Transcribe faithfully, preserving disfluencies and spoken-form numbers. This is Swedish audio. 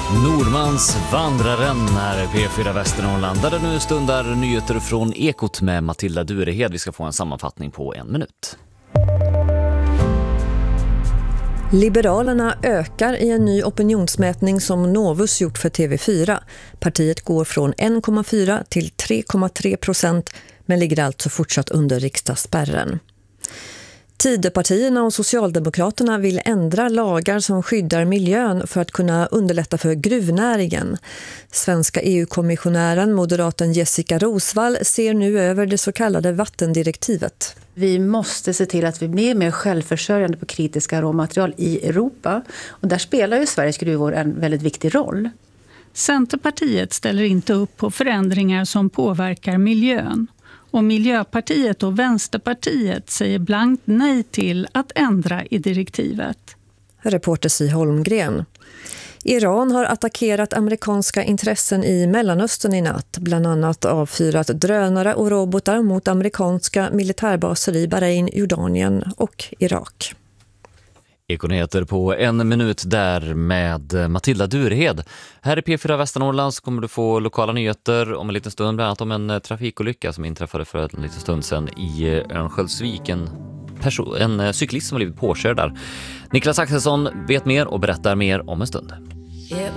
Normans vandraren är P fyra Västernorrland där det nu stundar nyheter från Ekot med Matilda Durehed. Vi ska få en sammanfattning på en minut. Liberalerna ökar i en ny opinionsmätning som Novus gjort för T V fyra. Partiet går från en komma fyra till tre komma tre procent men ligger alltså fortsatt under riksdagsspärren. Tidöpartierna och Socialdemokraterna vill ändra lagar som skyddar miljön för att kunna underlätta för gruvnäringen. Svenska E U-kommissionären, moderaten Jessica Rosvall, ser nu över det så kallade vattendirektivet. Vi måste se till att vi blir mer självförsörjande på kritiska råmaterial i Europa. Och där spelar ju Sveriges gruvor en väldigt viktig roll. Centerpartiet ställer inte upp på förändringar som påverkar miljön. Och Miljöpartiet och Vänsterpartiet säger blankt nej till att ändra i direktivet. Reporter Si Holmgren. Iran har attackerat amerikanska intressen i Mellanöstern i natt, bland annat avfyrat drönare och robotar mot amerikanska militärbaser i Bahrain, Jordanien och Irak. Ekonyheter på en minut där med Matilda Durehed. Här i P fyra Västernorrland så kommer du få lokala nyheter om en liten stund, bland annat om en trafikolycka som inträffade för en liten stund sedan i Örnsköldsvik. En, person, en cyklist som har blivit påkörd där. Niklas Axelsson vet mer och berättar mer om en stund. It